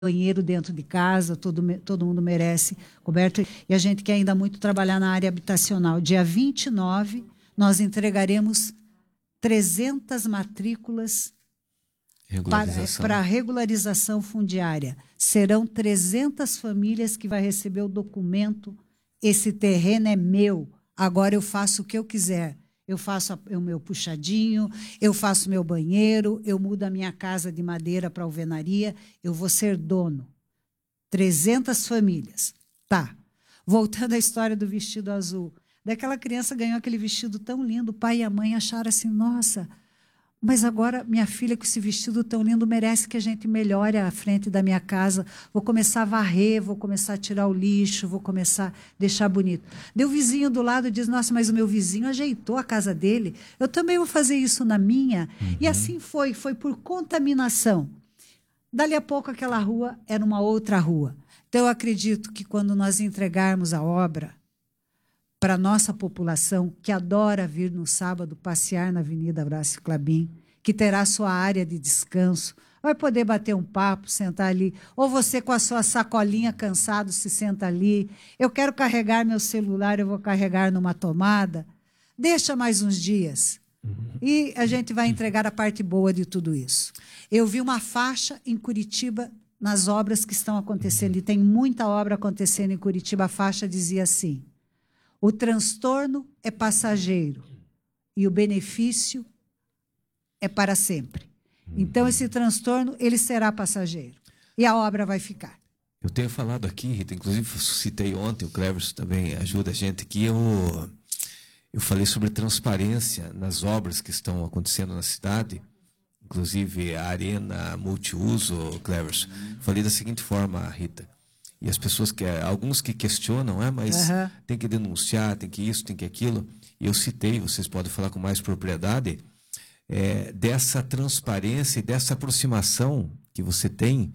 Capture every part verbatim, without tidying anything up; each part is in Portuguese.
banheiro dentro de casa, todo, todo mundo merece coberto. E a gente quer ainda muito trabalhar na área habitacional. Dia vinte e nove, nós entregaremos trezentas matrículas regularização. para regularização fundiária. Serão trezentas famílias que vai receber o documento. Esse terreno é meu, agora eu faço o que eu quiser. Eu faço a, o meu puxadinho, eu faço meu banheiro, eu mudo a minha casa de madeira para alvenaria, eu vou ser dono. trezentas famílias. Tá. Voltando à história do vestido azul. Daquela criança ganhou aquele vestido tão lindo, o pai e a mãe acharam assim, nossa, mas agora minha filha com esse vestido tão lindo merece que a gente melhore a frente da minha casa. Vou começar a varrer, vou começar a tirar o lixo, vou começar a deixar bonito. Daí o vizinho do lado diz, nossa, mas o meu vizinho ajeitou a casa dele, eu também vou fazer isso na minha. Uhum. E assim foi, foi por contaminação. Dali a pouco aquela rua era uma outra rua. Então eu acredito que quando nós entregarmos a obra para a nossa população, que adora vir no sábado passear na Avenida Horácio Clabim, que terá sua área de descanso, vai poder bater um papo, sentar ali, ou você com a sua sacolinha cansado se senta ali, eu quero carregar meu celular, eu vou carregar numa tomada, deixa mais uns dias, uhum. E a gente vai entregar a parte boa de tudo isso. Eu vi uma faixa em Curitiba, nas obras que estão acontecendo, e tem muita obra acontecendo em Curitiba, a faixa dizia assim, o transtorno é passageiro e o benefício é para sempre. Então, esse transtorno, ele será passageiro. E a obra vai ficar. Eu tenho falado aqui, Rita, inclusive citei ontem, o Cleverson também ajuda a gente aqui, eu, eu falei sobre transparência nas obras que estão acontecendo na cidade, inclusive a arena multiuso, Cleverson. Falei da seguinte forma, Rita, e as pessoas, que alguns que questionam, é, mas uhum. tem que denunciar, tem que isso, tem que aquilo. E eu citei, vocês podem falar com mais propriedade, é, dessa transparência e dessa aproximação que você tem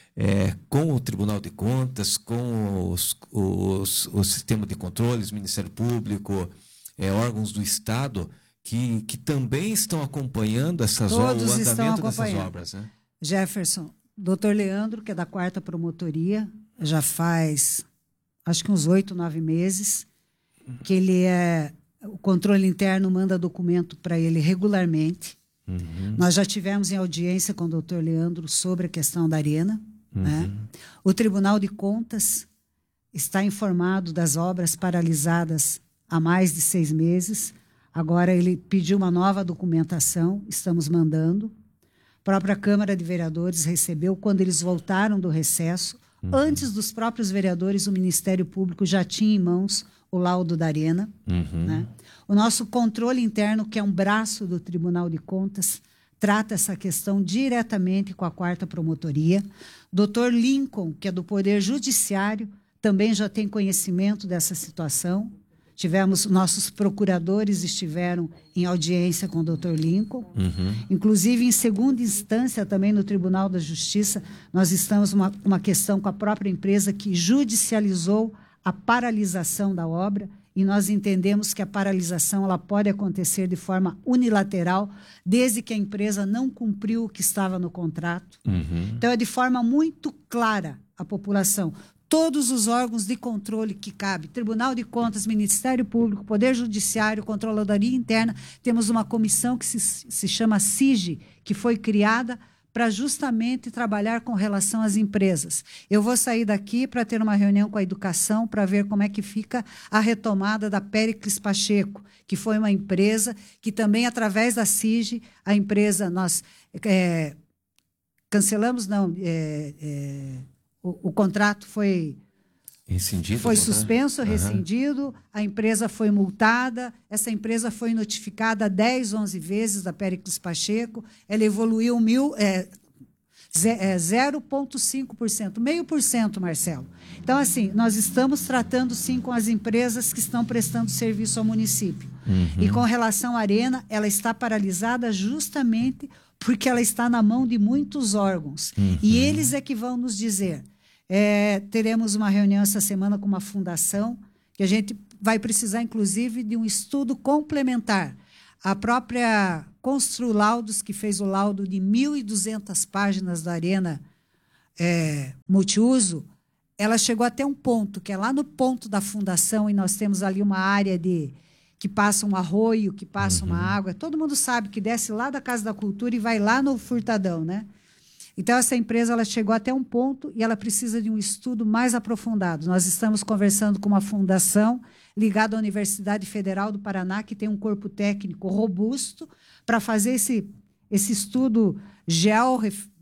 é, com o Tribunal de Contas, com os, os, o sistema de controles, Ministério Público, é, órgãos do Estado, que, que também estão acompanhando essas obras, o andamento dessas obras. Né? Jefferson, doutor Leandro, que é da quarta promotoria, já faz, acho que uns oito, nove meses, que ele é, o controle interno manda documento para ele regularmente. Uhum. Nós já tivemos em audiência com o doutor Leandro sobre a questão da arena. Uhum. Né? O Tribunal de Contas está informado das obras paralisadas há mais de seis meses. Agora ele pediu uma nova documentação, estamos mandando. A própria Câmara de Vereadores recebeu, quando eles voltaram do recesso, uhum. Antes dos próprios vereadores, o Ministério Público já tinha em mãos o laudo da arena. Uhum. Né? O nosso controle interno, que é um braço do Tribunal de Contas, trata essa questão diretamente com a quarta promotoria. doutor Lincoln, que é do Poder Judiciário, também já tem conhecimento dessa situação. Tivemos, nossos procuradores estiveram em audiência com o doutor Lincoln. Uhum. Inclusive, em segunda instância, também no Tribunal da Justiça, nós estamos uma, uma questão com a própria empresa que judicializou a paralisação da obra, e nós entendemos que a paralisação ela pode acontecer de forma unilateral, desde que a empresa não cumpriu o que estava no contrato. Uhum. Então, é de forma muito clara a população. Todos os órgãos de controle que cabe, Tribunal de Contas, Ministério Público, Poder Judiciário, Controladoria Interna, temos uma comissão que se, se chama SIGE, que foi criada para justamente trabalhar com relação às empresas. Eu vou sair daqui para ter uma reunião com a educação para ver como é que fica a retomada da Péricles Pacheco, que foi uma empresa que também, através da SIGE, a empresa, nós é, cancelamos, não, é, é, o, o contrato foi... Rescindido, foi né? suspenso, Uhum. rescindido, a empresa foi multada, essa empresa foi notificada dez, onze vezes da Péricles Pacheco, ela evoluiu mil, é, zero vírgula cinco por cento, meio por cento, Marcelo. Então, assim, nós estamos tratando, sim, com as empresas que estão prestando serviço ao município. Uhum. E com relação à Arena, ela está paralisada justamente porque ela está na mão de muitos órgãos. Uhum. E eles é que vão nos dizer... É, teremos uma reunião essa semana com uma fundação, que a gente vai precisar, inclusive, de um estudo complementar. A própria Construlaudos, que fez o laudo de mil e duzentas páginas da Arena, é, multiuso, ela chegou até um ponto, que é lá no ponto da fundação, e nós temos ali uma área de que passa um arroio, que passa uhum. uma água. Todo mundo sabe que desce lá da Casa da Cultura e vai lá no Furtadão, né? Então, essa empresa ela chegou até um ponto e ela precisa de um estudo mais aprofundado. Nós estamos conversando com uma fundação ligada à Universidade Federal do Paraná, que tem um corpo técnico robusto, para fazer esse, esse estudo geo...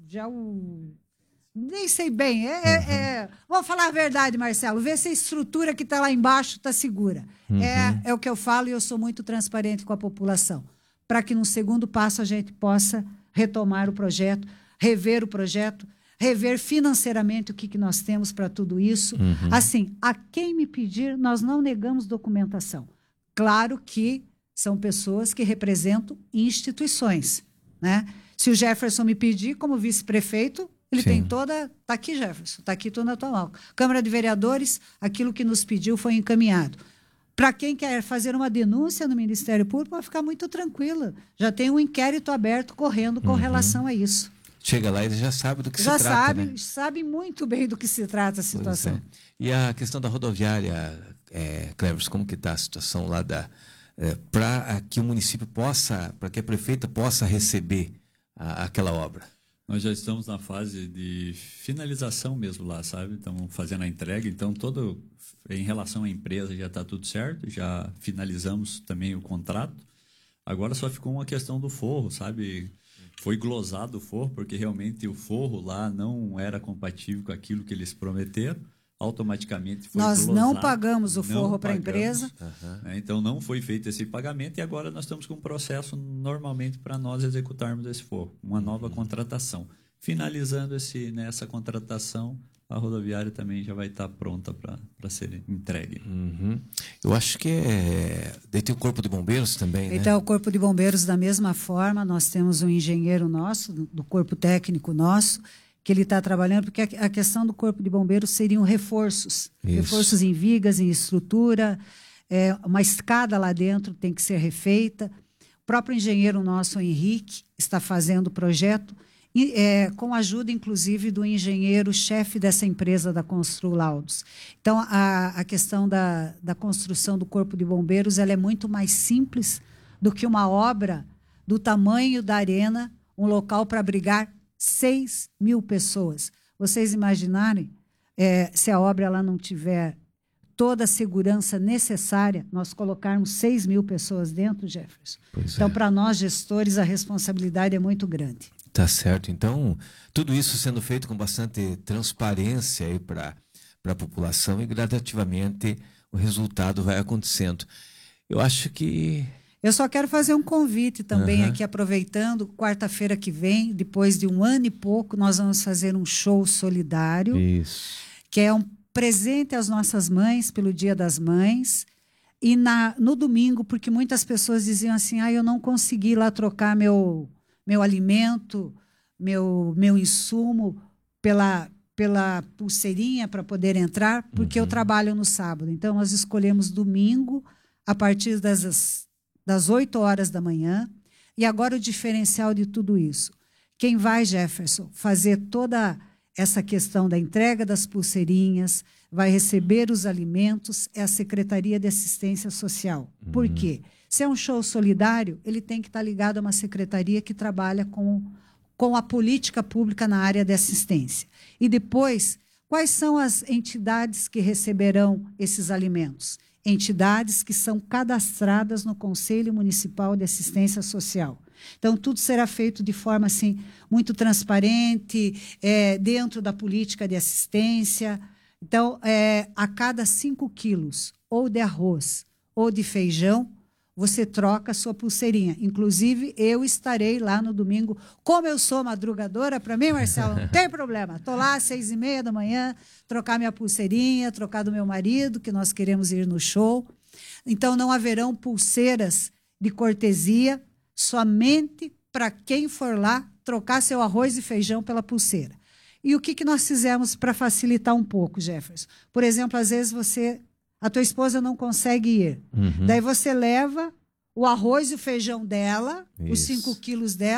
geo nem sei bem. É, uhum. é, é, vamos falar a verdade, Marcelo. Ver se a estrutura que está lá embaixo está segura. Uhum. É, é o que eu falo e eu sou muito transparente com a população. Para que, num segundo passo, a gente possa retomar o projeto, rever o projeto, rever financeiramente o que, que nós temos para tudo isso. Uhum. Assim, a quem me pedir, nós não negamos documentação. Claro que são pessoas que representam instituições, né? Se o Jefferson me pedir como vice-prefeito, ele Sim. tem toda... Está aqui, Jefferson, está aqui tudo na tua mão. Câmara de Vereadores, aquilo que nos pediu foi encaminhado. Para quem quer fazer uma denúncia no Ministério Público, vai ficar muito tranquila. Já tem um inquérito aberto correndo com uhum. relação a isso. Chega lá e já sabe do que já se trata, sabe, né? sabe muito bem do que se trata a situação. É. E a questão da rodoviária, é, Cleverson, como que está a situação lá da... É, para que o município possa, para que a prefeita possa receber a, aquela obra? Nós já estamos na fase de finalização mesmo lá, sabe? Estamos fazendo a entrega, então todo em relação à empresa já está tudo certo, já finalizamos também o contrato. Agora só ficou uma questão do forro, sabe? Foi glosado o forro, porque realmente o forro lá não era compatível com aquilo que eles prometeram. Automaticamente foi Nós glosado. não pagamos o forro para a empresa. Uhum. É, então não foi feito esse pagamento e agora nós estamos com um processo normalmente para nós executarmos esse forro, uma uhum. nova contratação. Finalizando esse, né, essa contratação, a rodoviária também já vai estar pronta para ser entregue. Uhum. Eu acho que é... Daí tem o Corpo de Bombeiros também, né? Então, o Corpo de Bombeiros, da mesma forma, nós temos um engenheiro nosso, do corpo técnico nosso, que ele está trabalhando, porque a questão do Corpo de Bombeiros seriam reforços. Isso. Reforços em vigas, em estrutura, é, uma escada lá dentro tem que ser refeita. O próprio engenheiro nosso, o Henrique, está fazendo o projeto, e, é, com a ajuda, inclusive, do engenheiro-chefe dessa empresa da Constru Laudos. Então, a, a questão da, da construção do Corpo de Bombeiros ela é muito mais simples do que uma obra do tamanho da arena, um local para abrigar seis mil pessoas. Vocês imaginarem, é, se a obra ela não tiver toda a segurança necessária, nós colocarmos seis mil pessoas dentro, Jefferson? Pois então, é. Para nós, gestores, a responsabilidade é muito grande. Tá certo. Então, tudo isso sendo feito com bastante transparência aí para a população e gradativamente o resultado vai acontecendo. Eu acho que... Eu só quero fazer um convite também uhum. aqui, aproveitando, quarta-feira que vem, depois de um ano e pouco, nós vamos fazer um show solidário, Isso. que é um presente às nossas mães, pelo Dia das Mães, e na, no domingo, porque muitas pessoas diziam assim, ah, eu não consegui ir lá trocar meu, meu alimento, meu, meu insumo pela, pela pulseirinha para poder entrar, porque uhum. eu trabalho no sábado. Então, nós escolhemos domingo, a partir das... das oito horas da manhã. E agora o diferencial de tudo isso. Quem vai, Jefferson, fazer toda essa questão da entrega das pulseirinhas, vai receber os alimentos, é a Secretaria de Assistência Social. Uhum. Por quê? Se é um show solidário, ele tem que estar ligado a uma secretaria que trabalha com, com a política pública na área de assistência. E depois, quais são as entidades que receberão esses alimentos? Entidades que são cadastradas no Conselho Municipal de Assistência Social. Então, tudo será feito de forma assim, muito transparente, é, dentro da política de assistência. Então, é, a cada cinco quilos, ou de arroz, ou de feijão, você troca a sua pulseirinha. Inclusive, eu estarei lá no domingo. Como eu sou madrugadora, para mim, Marcelo, não tem problema. Estou lá às seis e meia da manhã, trocar minha pulseirinha, trocar do meu marido, que nós queremos ir no show. Então, não haverão pulseiras de cortesia, somente para quem for lá trocar seu arroz e feijão pela pulseira. E o que, que nós fizemos para facilitar um pouco, Jefferson? Por exemplo, às vezes você... a tua esposa não consegue ir. Uhum. Daí você leva o arroz e o feijão dela, Isso. os cinco quilos dela,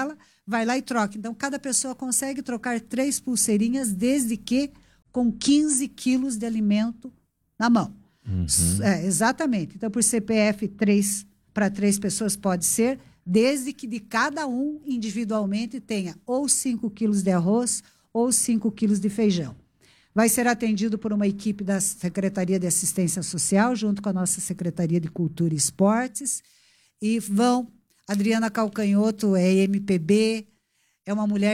vai lá e troca. Então, cada pessoa consegue trocar três pulseirinhas, desde que com quinze quilos de alimento na mão. Uhum. É, exatamente. Então, por C P F, três para três pessoas pode ser, desde que de cada um, individualmente, tenha ou cinco quilos de arroz ou cinco quilos de feijão. Vai ser atendido por uma equipe da Secretaria de Assistência Social, junto com a nossa Secretaria de Cultura e Esportes. E vão... Adriana Calcanhoto é M P B, é uma mulher